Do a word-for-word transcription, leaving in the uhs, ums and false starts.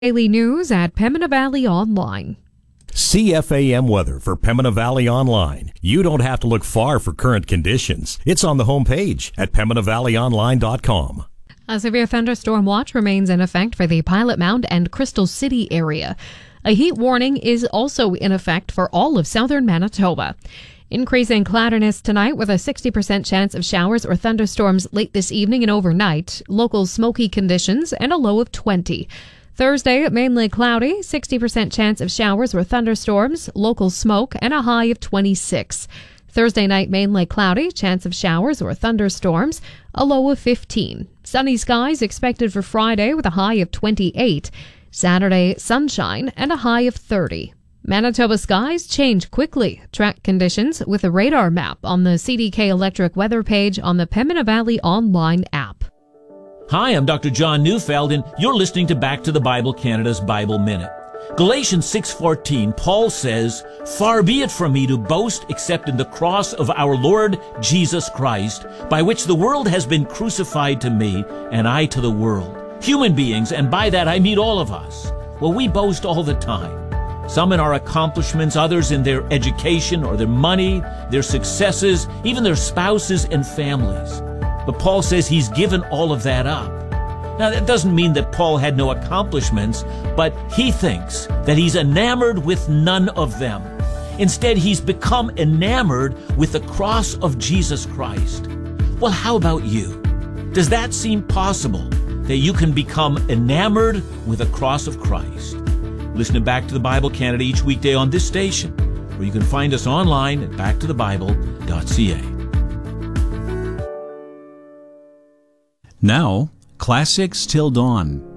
Daily news at Pembina Valley Online. C F A M weather for Pembina Valley Online. You don't have to look far for current conditions. It's on the homepage at pembina valley online dot com. A severe thunderstorm watch remains in effect for the Pilot Mound and Crystal City area. A heat warning is also in effect for all of southern Manitoba. Increasing cloudiness tonight with a sixty percent chance of showers or thunderstorms late this evening and overnight. Local smoky conditions and a low of twenty. Thursday, mainly cloudy, sixty percent chance of showers or thunderstorms, local smoke, and a high of twenty-six. Thursday night, mainly cloudy, chance of showers or thunderstorms, a low of fifteen. Sunny skies expected for Friday with a high of twenty-eight. Saturday, sunshine and a high of thirty. Manitoba skies change quickly. Track conditions with a radar map on the C D K Electric weather page on the Pembina Valley Online app. Hi, I'm Doctor John Neufeld, and you're listening to Back to the Bible Canada's Bible Minute. Galatians six fourteen, Paul says, "Far be it from me to boast except in the cross of our Lord Jesus Christ, by which the world has been crucified to me, and I to the world." Human beings, and by that I mean all of us, well, we boast all the time. Some in our accomplishments, others in their education or their money, their successes, even their spouses and families. But Paul says he's given all of that up. Now, that doesn't mean that Paul had no accomplishments, but he thinks that he's enamored with none of them. Instead, he's become enamored with the cross of Jesus Christ. Well, how about you? Does that seem possible, that you can become enamored with the cross of Christ? Listen to Back to the Bible Canada each weekday on this station, or you can find us online at back to the bible dot c a. Now, Classics Till Dawn.